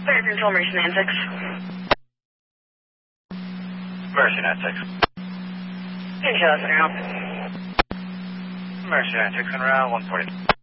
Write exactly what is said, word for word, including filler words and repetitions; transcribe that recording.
Fire control, Mercy nine six. Mercy nine six. Control, center out. Mercy nine six, and around one forty.